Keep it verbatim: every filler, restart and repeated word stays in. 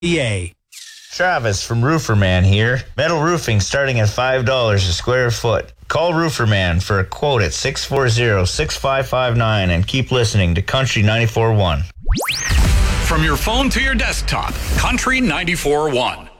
A. Travis from Rooferman here. Metal roofing starting at five dollars a square foot. Call Rooferman for a quote at six four zero, six five five nine and keep listening to Country ninety-four point one. From your phone to your desktop, Country ninety-four point one.